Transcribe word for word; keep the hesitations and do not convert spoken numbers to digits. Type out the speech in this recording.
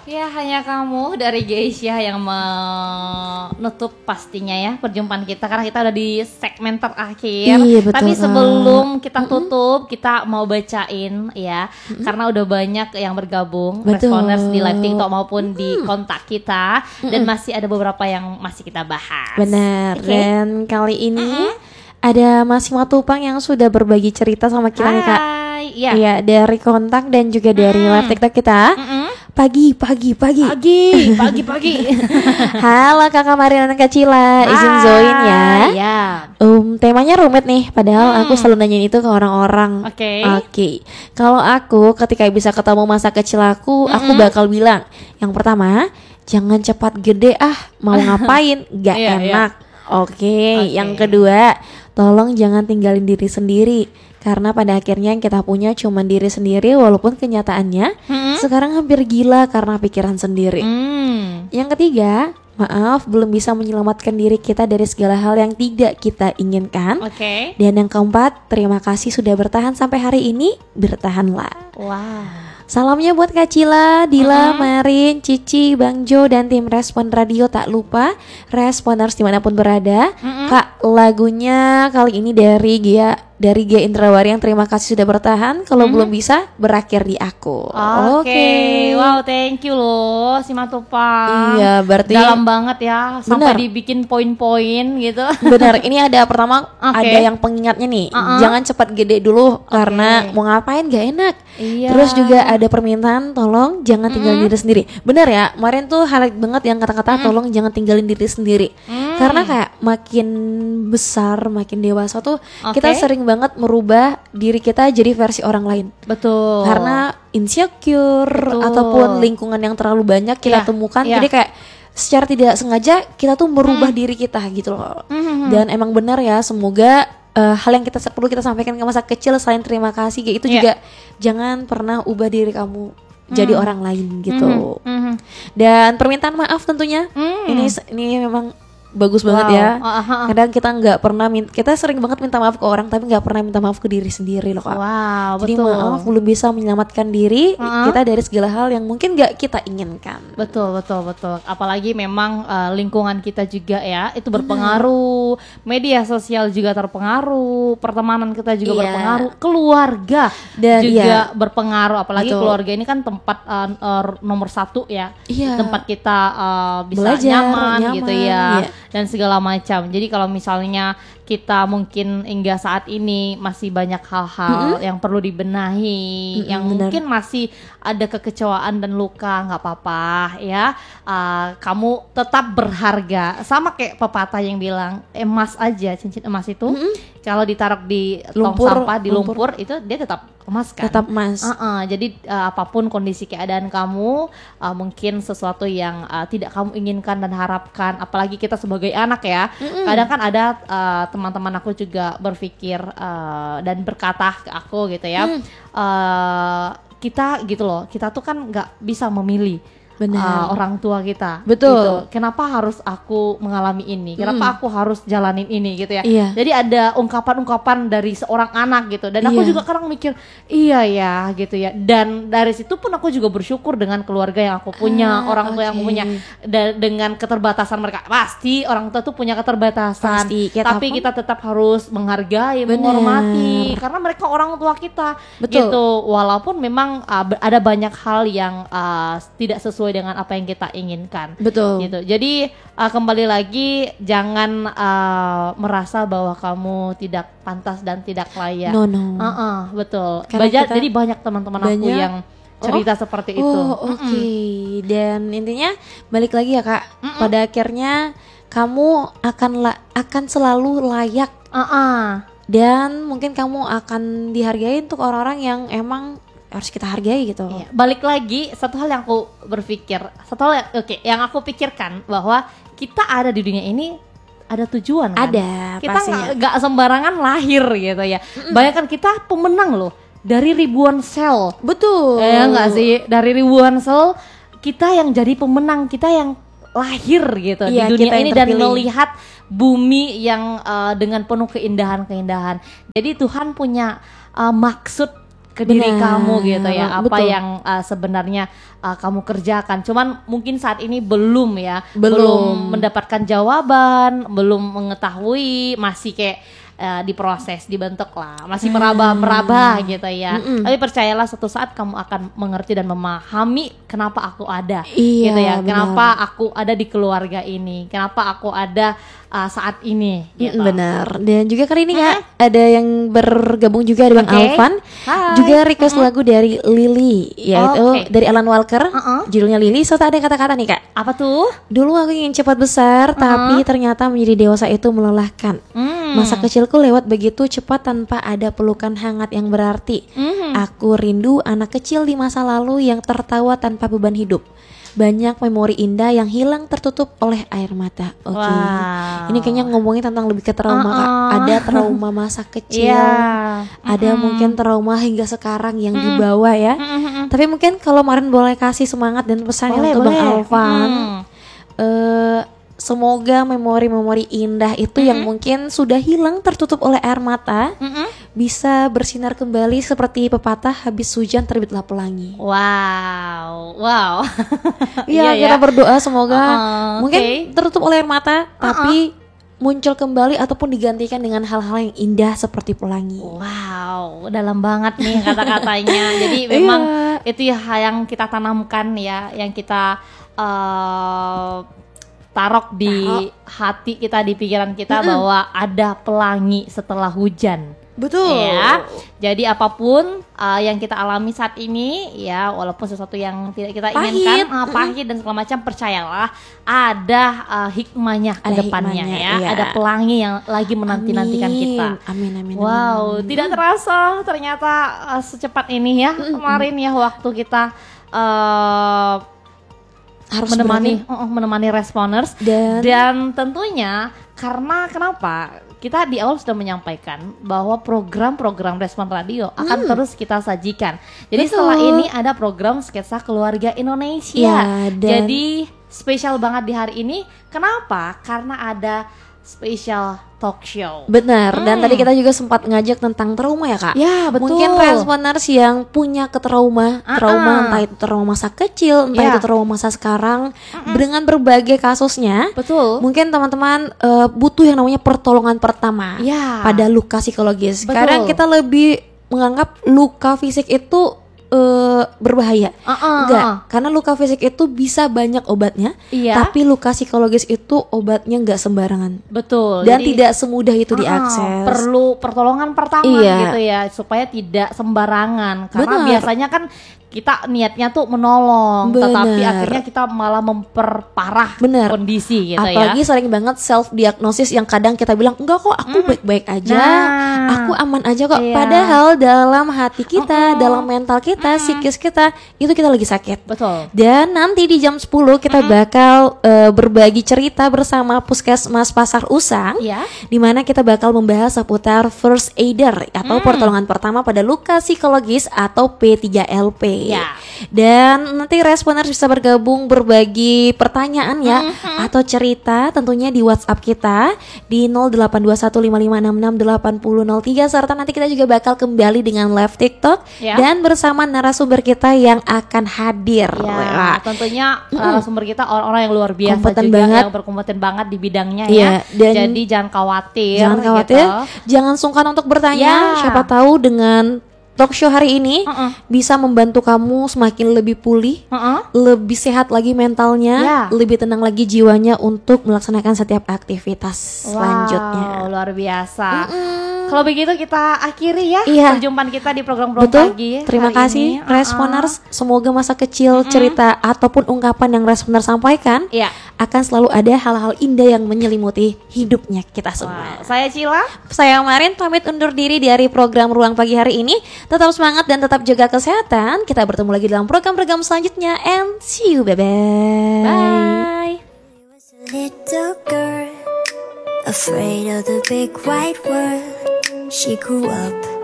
Ya, hanya kamu dari Geisha yang menutup pastinya ya perjumpaan kita, karena kita udah di segmen terakhir. Iya, betul, Tapi Kak. sebelum kita Mm-mm. tutup, kita mau bacain ya, Mm-mm. karena udah banyak yang bergabung, Betul. responders di live TikTok maupun di Mm-mm. kontak kita, dan Mm-mm. masih ada beberapa yang masih kita bahas. Benar. Oke? Dan kali ini Mm-mm. ada Mas Matupang yang sudah berbagi cerita sama kita nih, Kak. Hai, ya. Iya, dari kontak dan juga dari Mm. live TikTok kita. Mm-mm. Pagi, pagi, pagi. Pagi, pagi, pagi. Halo Kakak Mariana dan Kak Cila, izin Hai, join ya. Ya. Um, temanya rumit nih, padahal Hmm. aku selalu nanyain itu ke orang-orang. Oke. Oke. Kalau aku ketika bisa ketemu masa kecil aku, aku Mm-mm. bakal bilang, yang pertama, jangan cepat gede ah, mau ngapain, gak Iya, iya. enak. Oke. Oke. Yang kedua, tolong jangan tinggalin diri sendiri. Karena pada akhirnya yang kita punya cuma diri sendiri, walaupun kenyataannya Hmm? sekarang hampir gila karena pikiran sendiri. Hmm. Yang ketiga, maaf belum bisa menyelamatkan diri kita dari segala hal yang tidak kita inginkan. Oke. Dan yang keempat, terima kasih sudah bertahan sampai hari ini, bertahanlah. Wow. Salamnya buat Kak Cila, Dila, Mm-mm. Marin, Cici, Bang Jo, dan tim Respon Radio. Tak lupa responders dimanapun berada. Mm-mm. Kak, lagunya kali ini dari Gia, dari Gia Indrawari yang terima kasih sudah bertahan. Kalau Mm-mm. belum bisa, berakhir di aku. Oke, wow, thank you loh si Matupang. Iya, berarti dalam banget ya, sampai Benar. dibikin poin-poin gitu. benar. Ini ada pertama, Oke. ada yang pengingatnya nih. Uh-uh. Jangan cepat gede dulu karena mau ngapain gak enak. Iya. Terus juga ada permintaan tolong jangan tinggalin Mm-mm. diri sendiri. Benar ya, kemarin tuh highlight banget yang kata-kata tolong jangan tinggalin diri sendiri. Mm. Karena kayak makin besar, makin dewasa tuh Oke. kita sering banget merubah diri kita jadi versi orang lain. Betul. Karena insecure Betul. ataupun lingkungan yang terlalu banyak kita Iya, temukan. iya. Jadi kayak secara tidak sengaja kita tuh merubah diri kita gitu loh. Mhm. Dan emang benar ya, semoga uh, hal yang kita perlu kita sampaikan ke masa kecil selain terima kasih kayak itu Iya. juga jangan pernah ubah diri kamu jadi orang lain gitu. Mhm. Mhm. Dan permintaan maaf tentunya. Hmm. Ini ini memang bagus Wow. banget ya. Ah, ah, ah. Kadang kita nggak pernah min- kita sering banget minta maaf ke orang tapi nggak pernah minta maaf ke diri sendiri loh, Kak. Wow, Jadi betul. maaf belum bisa menyelamatkan diri Uh-uh. kita dari segala hal yang mungkin nggak kita inginkan. Betul, betul, betul. Apalagi memang uh, lingkungan kita juga ya, itu berpengaruh. Media sosial juga terpengaruh, pertemanan kita juga Iya. berpengaruh, keluarga Dan juga iya. berpengaruh. Apalagi Betul. keluarga ini kan tempat uh, uh, nomor satu ya, Iya. tempat kita uh, bisa Belajar, nyaman, nyaman, gitu ya, iya. dan segala macam. Jadi kalau misalnya kita mungkin hingga saat ini masih banyak hal-hal yang perlu dibenahi, Mm-mm, yang benar. mungkin masih ada kekecewaan dan luka, nggak apa-apa ya. Uh, kamu tetap berharga, sama kayak pepatah yang bilang emas aja, cincin emas itu kalau ditaruh di tong Lumpur, sampah di lumpur. lumpur itu dia tetap emas kan. Tetap emas. Uh-uh, jadi uh, apapun kondisi keadaan kamu, uh, mungkin sesuatu yang uh, tidak kamu inginkan dan harapkan, apalagi kita sebagai anak ya. Kadang kan ada uh, teman-teman aku juga berpikir uh, dan berkata ke aku gitu ya, Mm. uh, kita gitu loh, kita tuh kan nggak bisa memilih. Benar. uh, orang tua kita. Betul. Gitu. Kenapa harus aku mengalami ini? Kenapa aku harus jalanin ini gitu ya? Iya. Jadi ada ungkapan-ungkapan dari seorang anak gitu. Dan aku Iya. juga kadang mikir, iya ya gitu ya. Dan dari situ pun aku juga bersyukur dengan keluarga yang aku punya, Ah, orang tua yang aku oke. punya. Da- dengan keterbatasan mereka. Pasti orang tua tuh punya keterbatasan. Pasti, kita Tapi pun- kita tetap harus menghargai, Bener. menghormati. Karena mereka orang tua kita. Betul. Gitu. Walaupun memang uh, ber- ada banyak hal yang uh, tidak sesuai dengan apa yang kita inginkan. Betul. Gitu. Jadi uh, kembali lagi jangan uh, merasa bahwa kamu tidak pantas dan tidak layak. No, no. Uh-uh, betul. Karena Banyak- kita jadi banyak teman-teman aku banyak- yang cerita seperti itu. Oh, oke. Dan intinya balik lagi ya, Kak. Mm-mm. Pada akhirnya kamu akan la- akan selalu layak Uh-uh. dan mungkin kamu akan dihargai untuk orang-orang yang emang harus kita hargai gitu. Iya. Balik lagi satu hal yang aku berpikir, satu hal yang, oke, yang aku pikirkan bahwa kita ada di dunia ini ada tujuan kan? Ada, Kita pastinya. nggak nggak sembarangan lahir gitu ya. Bayangkan kita pemenang loh dari ribuan sel. Betul. Ya nggak sih, dari ribuan sel kita yang jadi pemenang, kita yang lahir gitu Iya, di dunia kita yang ini dan terpilih. melihat bumi yang uh, dengan penuh keindahan-keindahan. Jadi Tuhan punya uh, maksud ke diri Benar, kamu gitu ya, apa betul. yang uh, sebenarnya uh, kamu kerjakan. Cuman mungkin saat ini belum ya, Belum. mendapatkan jawaban, belum mengetahui, masih kayak uh, diproses, dibentuk lah, masih meraba-meraba gitu ya. Mm-mm. Tapi percayalah suatu saat kamu akan mengerti dan memahami kenapa aku ada, Iya, gitu ya. benar. Kenapa aku ada di keluarga ini, kenapa aku ada uh, saat ini, gitu. Mm, benar. Dan juga kali ini Kak ada yang bergabung juga ada Bang Oke. Alvan. Hai. Juga request lagu dari Lily, yaitu Oke. dari Alan Walker. Uh-uh. Judulnya Lily. Serta ada kata-kata nih Kak. Apa tuh? Dulu aku ingin cepat besar, tapi ternyata menjadi dewasa itu melelahkan. Hmm. Masa kecilku lewat begitu cepat tanpa ada pelukan hangat yang berarti. Mhm. Aku rindu anak kecil di masa lalu yang tertawa tanpa beban hidup. Banyak memori indah yang hilang tertutup oleh air mata. Oke. Wow. Ini kayaknya ngomongin tentang lebih ke trauma Kak. Uh-uh. Ada trauma masa kecil. Iya. Ada mungkin trauma hingga sekarang yang dibawa ya. Mm-mm. Tapi mungkin kalau Marin boleh kasih semangat dan pesan Boleh, untuk Bang boleh. Alvan. Mm. Eh, semoga memori-memori indah itu yang mungkin sudah hilang tertutup oleh air mata Mm-mm. bisa bersinar kembali seperti pepatah habis hujan terbitlah pelangi. Wow, wow. Iya, kita berdoa semoga Uh-uh, mungkin oke. tertutup oleh air mata tapi muncul kembali ataupun digantikan dengan hal-hal yang indah seperti pelangi. Wow, dalam banget nih kata-katanya. Jadi memang Iya. itu ya yang kita tanamkan ya, yang kita uh, taruh di hati kita, di pikiran kita bahwa ada pelangi setelah hujan. Betul. Ya, jadi apapun uh, yang kita alami saat ini, ya walaupun sesuatu yang tidak kita Pahit. inginkan, uh, pahit dan segala macam, percayalah ada uh, hikmahnya ke Ada depannya hikmahnya, ya, iya. ada pelangi yang lagi menanti-nantikan kita. Amin, amin, Wow, amin. tidak terasa ternyata uh, secepat ini ya kemarin ya waktu kita uh, Harus menemani berani. uh, menemani responers Dan- dan tentunya karena kenapa kita di awal sudah menyampaikan bahwa program-program Respon Radio akan terus kita sajikan. Jadi Betul. setelah ini ada program sketsa keluarga Indonesia. Ya, dan- Jadi spesial banget di hari ini. Kenapa? Karena ada spesial talk show. Benar, dan tadi kita juga sempat ngajak tentang trauma ya Kak. Ya, betul. Mungkin responers yang punya ke trauma, Ah, trauma ah. entah itu trauma masa kecil, entah Ya. itu trauma masa sekarang, dengan berbagai kasusnya. Betul. Mungkin teman-teman eh, butuh yang namanya pertolongan pertama Ya. pada luka psikologis. Betul. Kadang kita lebih menganggap luka fisik itu eh, berbahaya. Uh-uh, Enggak, uh-uh. karena luka fisik itu bisa banyak obatnya, Iya. tapi luka psikologis itu obatnya nggak sembarangan. Betul. Dan Jadi- tidak semudah itu Ah, diakses. perlu pertolongan pertama Iya. gitu ya, supaya tidak sembarangan. Karena Benar. biasanya kan kita niatnya tuh menolong, Benar. tetapi akhirnya kita malah memperparah Benar. kondisi gitu Apalagi ya. sering banget self diagnosis yang kadang kita bilang enggak kok aku baik-baik aja, Nah. aku aman aja kok. Iya. Padahal dalam hati kita, Mm-mm. dalam mental kita, psikis kita itu kita lagi sakit. Betul. Dan nanti di jam sepuluh kita bakal eh, berbagi cerita bersama Puskesmas Pasar Usang, Iya. di mana kita bakal membahas seputar first aider atau pertolongan pertama pada luka psikologis atau P tiga L P. Ya. Dan nanti responers bisa bergabung berbagi pertanyaan ya atau cerita tentunya di WhatsApp kita di nol delapan dua satu lima lima enam enam delapan nol nol tiga, serta nanti kita juga bakal kembali dengan live TikTok Ya. dan bersama narasumber kita yang akan hadir. Ya, Wah. tentunya narasumber kita orang-orang yang luar biasa Kompeten juga, banget. yang berkompeten banget di bidangnya Iya, ya. dan Jadi jangan khawatir. Jangan khawatir, gitu. jangan sungkan untuk bertanya. Ya. Siapa tahu dengan talk show hari ini Uh-uh. bisa membantu kamu semakin lebih pulih, Uh-uh. lebih sehat lagi mentalnya, Ya. lebih tenang lagi jiwanya untuk melaksanakan setiap aktivitas selanjutnya. Wow, luar biasa. Kalau begitu kita akhiri ya Iya. perjumpaan kita di program-program Betul. pagi. Terima hari kasih ini. Uh-uh. responers. Semoga masa kecil, cerita ataupun ungkapan yang responers sampaikan Iya. akan selalu ada hal-hal indah yang menyelimuti hidupnya kita semua. Wow. Saya Cila. Saya Marin pamit undur diri dari program Ruang Pagi hari ini. Tetap semangat dan tetap jaga kesehatan. Kita bertemu lagi dalam program-program selanjutnya. And see you, bye-bye. Bye. Little girl, afraid of the big wide world. She grew up